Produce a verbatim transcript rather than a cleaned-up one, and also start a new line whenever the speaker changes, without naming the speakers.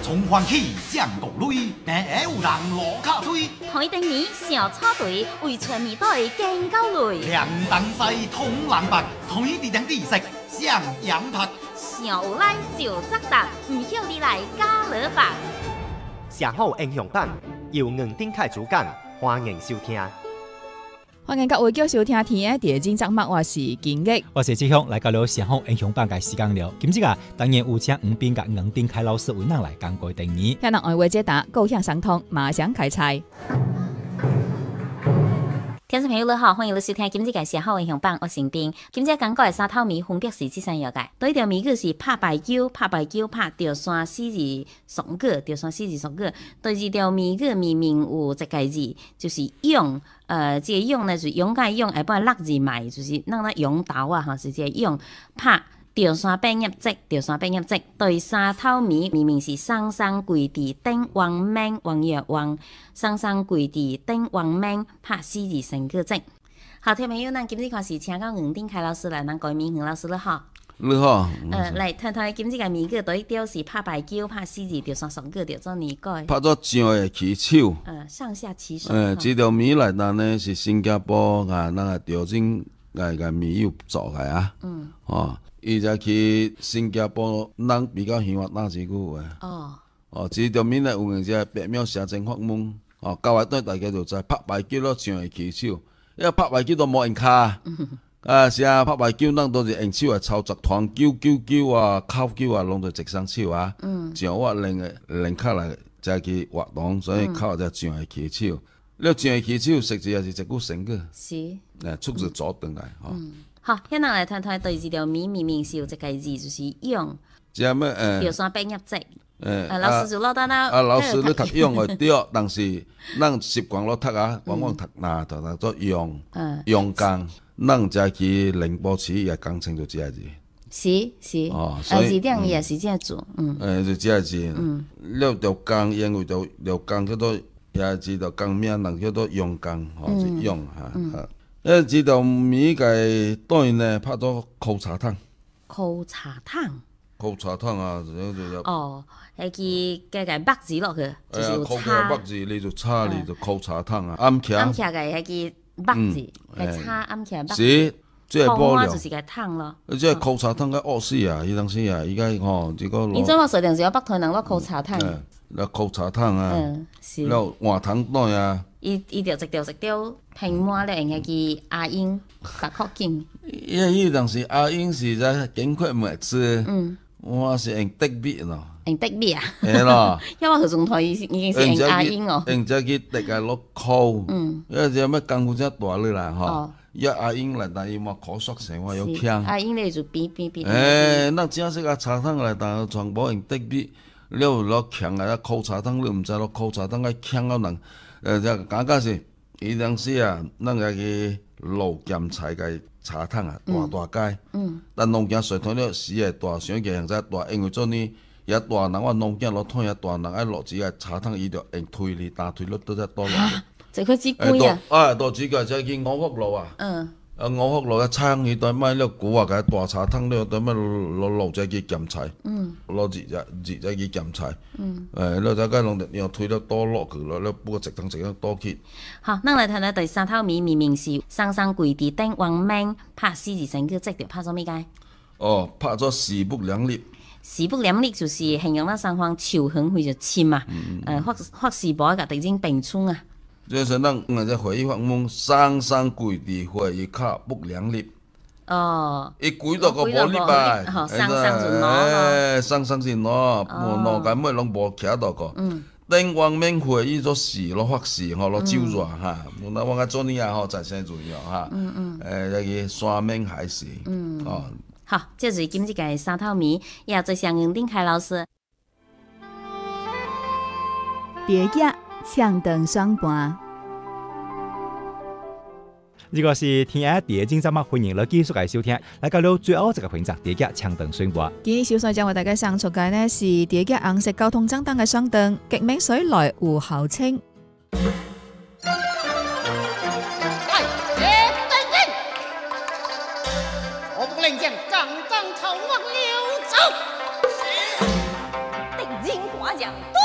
從歡喜降國淚，但有人落卡推。
海頂面小草隊為全面隊敬高淚。
兩燈西通藍白，推地頂地色上羊拍。
小有來就責答，唔曉你來加勒吧。
上好英雄版由吳丁凱主講，歡迎收聽。
歡迎各位繼續收聽天嘅電競節目，我是金玉，
我是志雄，來到了上好英雄版嘅時間了。今日啊，當然有請吳斌甲吳丁凱老師為咱來講過定義。
向人愛話解答，高向相通，馬上開賽。
聽眾朋友你好，歡迎你收聽今日嘅上好英雄版，我是斌。今日講過嘅沙頭米分別是這三樣嘅，對條米句是拍排球，拍排球拍掉山四字雙個，掉山四字雙個。對二條米句明明有一個字，就是勇，呃，這個勇呢就是勇敢勇，下半六字埋，就是那個勇鬥啊，哈，是這個勇拍。掉山變入職，掉山變入職。對沙頭米明明是雙雙跪地頂王命王月王，雙雙跪地頂王命拍四字成個職。好，聽朋友，咱今日開始請到吳丁凱老師來，咱改名吳老師你好。
你好。
呃，來睇睇今日嘅名句對調是拍排球，拍四字掉山雙個，掉做你改。
拍咗上嘅起手。
呃，上下其手。
誒，這條米來單呢是新加坡啊，那個調整個個米友做嘅啊。嗯。哦。伊就去新加坡，人比較喜歡打這句話。哦。哦，這條面呢有人只白秒寫正發夢。哦，教下對大家就知拍排球咯，上係起手，因為拍排球都冇人卡。啊，是啊，拍排球人都是用手啊，操作團球、球球啊、扣球啊，攏做直上手啊。嗯。掌握零嘅零卡來再去活動，所以靠只上係起手。你上係起手，實際也是一句成語。是。誒，出自左轉來，吼。
好，現在來睇睇對這條米明明是有一個字，就是勇。
即係咩？誒，
掉山變入職。
誒，
老師就落單啦。
啊，老師你讀勇係對，但是咱習慣落讀啊，往往讀嗱讀讀做勇，勇剛，咱再去寧波市也講清楚這個字。
是是。哦，所以字典也是這樣做，嗯。誒，
就這個字。嗯。了條剛，因為條條剛叫做也是條剛名，人叫做勇剛，哦，是勇嚇嚇。誒，這條米嘅對呢，拍咗扣茶湯。
扣茶湯。
扣茶湯啊，就就有。
哦，係個個個木字落去，就是有
叉。誒，扣個木字，你就叉，你就扣茶湯啊。啱起。
啱起嘅係個木字，係叉啱起木字。
是，即係保留。
就是個湯咯。
即係扣茶湯嘅惡死啊！伊當時啊，依家吼，這個。
你做乜設定是有北台人攞扣茶湯？
誒，攞扣茶湯啊。嗯，是。攞換湯袋啊。伊
伊條一條一條拼滿了，用個阿英白殼金。
因為伊當時阿英是在經過梅子，嗯，我是用德米咯。
用德米啊？
係咯。因
為佢仲台已經是用阿英哦。
用只去特個落扣，嗯，因為只咩功夫只大啲啦，嗬。一阿英嚟，但係冇可塑性，我有強。
阿英你就變變變。
誒，那正式個茶湯嚟，但係全部用德米，你攞強嘅扣茶湯，你唔知攞扣茶湯嘅強到能。誒，就講講是，伊當時啊，咱個去路鹹菜嘅茶湯啊，大大間。嗯。但農家水桶了時係大，想嘅現在大，因為做呢也大人，我農家落桶也大人，愛落子嘅茶湯，伊就用推力大推率都只多落。
嚇！這佢只貴啊！
啊，大子嘅就去五福路啊。嗯。啊，五福路嘅倉伊對咩？了古話嘅大茶湯了對咩？落落只去鹹菜。嗯。攞字只字只去鹹菜。嗯。誒，了就解農又推得多落去咯，了不過直通直通多去。
好，咱來睇睇第三頭米明明是雙雙跪地頂王命拍四字成句，即條拍咗咩解？
哦，拍咗勢不兩立。
勢不兩立就是形容咱雙方仇恨會就深啊，誒，或或是無個敵人並衝啊。
即係咱我只回憶發夢，雙雙跪地會一卡不兩立。
哦。
伊跪到個無立啊，
雙雙就攞咯。
誒，雙雙是攞，無攞咁咪攏無徛到個。嗯。頂王命會伊做事攞發事，嗬攞招咗嚇，無那我個做呢啊，嗬在先重要嚇。嗯嗯。誒，一個雙命還是。嗯。哦。
好，這就是今日嘅沙頭米，也做上吳丁凱老師。
第一搶燈雙盤。
如果是天下第一競節目，歡迎你繼續嚟收聽。嚟到了最後一個環節，第一搶燈雙盤。
今日小帥將為大家送出嘅呢是第一紅色交通燈燈嘅雙燈，極明水來護後清。
亮。